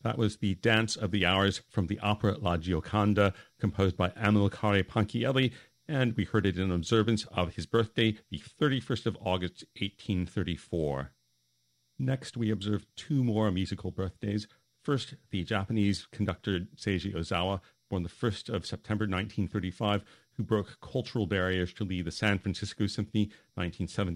That was the Dance of the Hours from the opera La Gioconda, composed by Amilcare Ponchielli, and we heard it in observance of his birthday, the 31st of August, 1834. Next, we observe two more musical birthdays. First, the Japanese conductor Seiji Ozawa, born the 1st of September 1935, who broke cultural barriers to lead the San Francisco Symphony 1970